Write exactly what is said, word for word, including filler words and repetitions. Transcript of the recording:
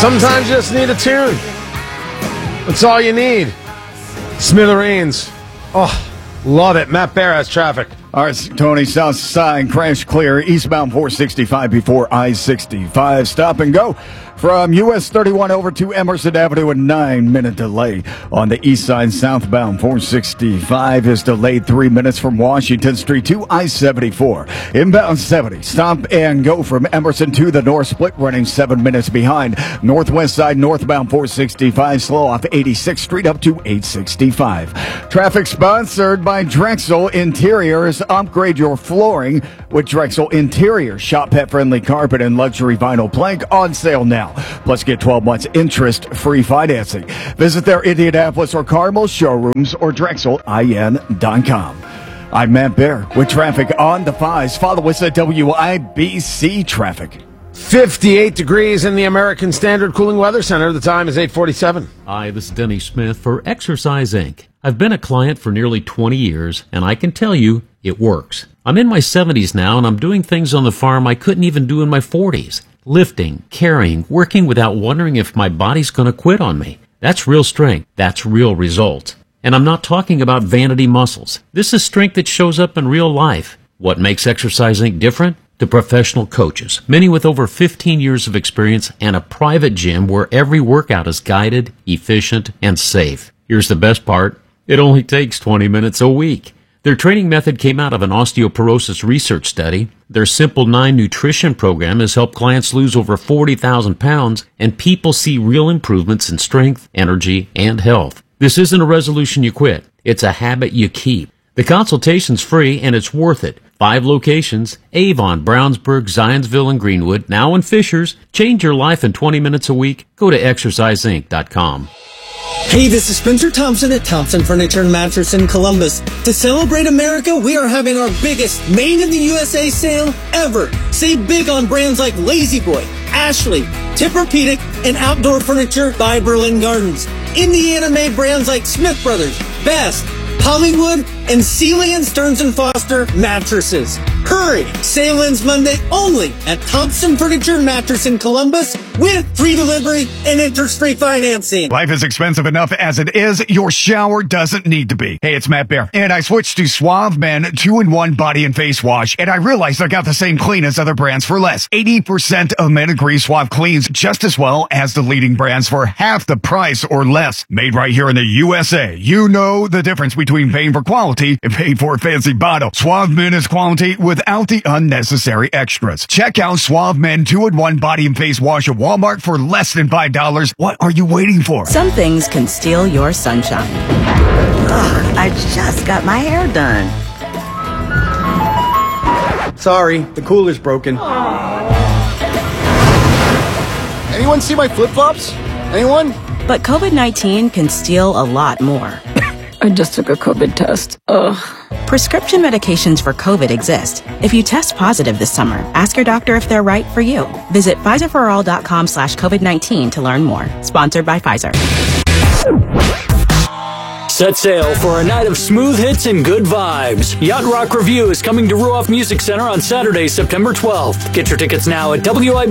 Sometimes you just need a tune. That's all you need. Smithereens. Oh, love it. Matt Bear has traffic. All right, Tony, south side, crash clear, eastbound four sixty-five before I sixty-five. Stop and go from U S thirty-one over to Emerson Avenue, a nine-minute delay. On the east side, southbound four sixty-five is delayed three minutes from Washington Street to I seventy-four. Inbound seventy, stop and go from Emerson to the North Split, running seven minutes behind. Northwest side, northbound four sixty-five, slow off eighty-sixth Street up to eight sixty-five. Traffic sponsored by Drexel Interiors. Upgrade your flooring with Drexel Interior. Shop pet-friendly carpet and luxury vinyl plank on sale now. Plus, get twelve months interest-free financing. Visit their Indianapolis or Carmel showrooms or Drexel I N dot com. I'm Matt Bear with traffic on the fives. Follow us at W I B C Traffic. fifty-eight degrees in the American Standard Cooling Weather Center. The time is eight forty-seven. Hi, this is Denny Smith for Exercise Incorporated. I've been a client for nearly twenty years, and I can tell you it works. I'm in my seventies now, and I'm doing things on the farm I couldn't even do in my forties. Lifting, carrying, working without wondering if my body's going to quit on me. That's real strength. That's real results. And I'm not talking about vanity muscles. This is strength that shows up in real life. What makes Exercise Incorporated different? The professional coaches, many with over fifteen years of experience and a private gym where every workout is guided, efficient, and safe. Here's the best part. It only takes twenty minutes a week. Their training method came out of an osteoporosis research study. Their Simple nine nutrition program has helped clients lose over forty thousand pounds, and people see real improvements in strength, energy, and health. This isn't a resolution you quit. It's a habit you keep. The consultation's free, and it's worth it. Five locations: Avon, Brownsburg, Zionsville, and Greenwood, now in Fishers. Change your life in twenty minutes a week. Go to exercise inc dot com. Hey, this is Spencer Thompson at Thompson Furniture and Mattress in Columbus. To celebrate America, we are having our biggest Made in the U S A sale ever. Save big on brands like La-Z-Boy, Ashley, Tempur-Pedic, and outdoor furniture by Berlin Gardens. Indiana-made brands like Smith Brothers, Best, Hollywood, and Sealy and Stearns and Foster mattresses. Hurry! Sale ends Monday only at Thompson Furniture and Mattress in Columbus with free delivery and interest-free financing. Life is expensive enough as it is. Your shower doesn't need to be. Hey, it's Matt Bear. And I switched to Suave Men two in one body and face wash, and I realized I got the same clean as other brands for less. eighty percent of men agree Suave cleans just as well as the leading brands for half the price or less. Made right here in the U S A. You know the difference between paying for quality and paying for a fancy bottle. Suave Men is quality without the unnecessary extras. Check out Suave Men two in one body and face wash at Walmart for less than five dollars. What are you waiting for? Some things can steal your sunshine. Ugh, I just got my hair done. Sorry, the cooler's broken. Anyone see my flip-flops? Anyone? But COVID nineteen can steal a lot more. I just took a COVID test. Ugh. Prescription medications for COVID exist. If you test positive this summer, ask your doctor if they're right for you. Visit Pfizer for all dot com slash COVID nineteen to learn more. Sponsored by Pfizer. Set sail for a night of smooth hits and good vibes. Yacht Rock Review is coming to Ruoff Music Center on Saturday, September twelfth. Get your tickets now at W I B